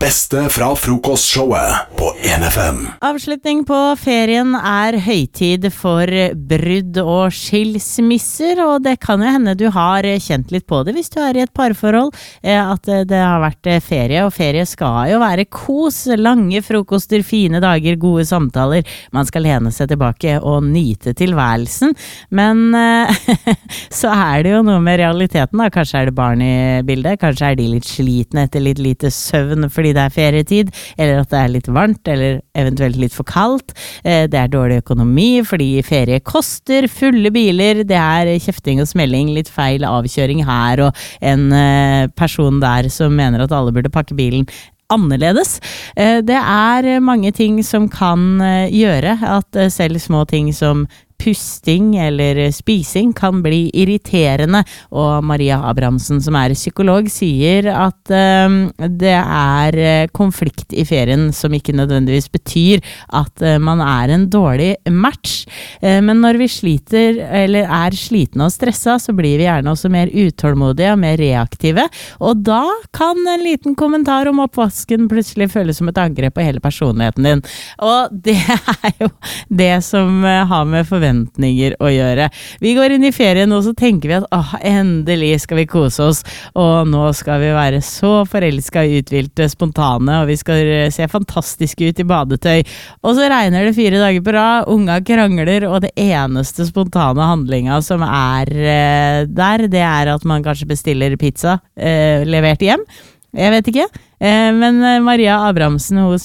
beste fra frokostshowet på 1FM. Avslutning på ferien høytid for brudd og skilsmisser, og det kan jo hende du har kjent litt på det hvis du i et parforhold, at det har vært ferie, og ferie skal jo være kos, lange frokoster, fine dager, gode samtaler. Man skal lene seg tilbake og nyte tilværelsen, men så det jo noe med realiteten da. Kanskje det barn i bildet, kanskje de litt slitne etter litt lite søvn fordi det ferietid, eller at det litt varmt, eller eventuelt litt for kaldt. Det dårlig økonomi, fordi ferie koster, fulle biler, det kjefting og smelling, litt feil avkjøring her, og en person der som mener at alle burde pakke bilen annerledes. Det mange ting som kan gjøre at selv små ting som pusting eller spising kan bli irriterende, og Maria Abrahamsen, som psykolog, sier at det konflikt i ferien som ikke nødvendigvis betyr at man en dårlig match, men når vi sliter eller slitne og stressa, så blir vi gjerne også mer utålmodige og mer reaktive, og da kan en liten kommentar om oppvasken plutselig føles som et angrep på hele personligheten din, og det jo det som har med forventninger å gjøre. Vi går inn i ferien, og så tenker vi at endelig skal vi kose oss, og nå skal vi være så forelsket, utvilte, spontane, og vi skal se fantastiske ut i badetøy. Og så regner det 4 dager på rad, unga krangler, og det eneste spontane handlinga som der, det at man kanskje bestiller pizza levert hjem. Jeg vet ikke, men Maria Abrahamsen, hun